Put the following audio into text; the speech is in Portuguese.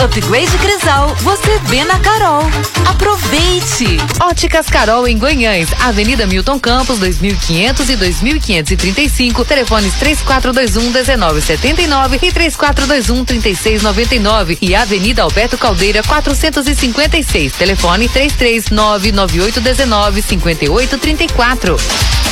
Upgrade Crisol, você vê na Carol. Aproveite! Óticas Carol em Guanhães, Avenida Milton Campos, 2500 e 2535, telefones 3421-1979 e 3421-3699 e Avenida Alberto Caldeira, 456, telefone 33998195834.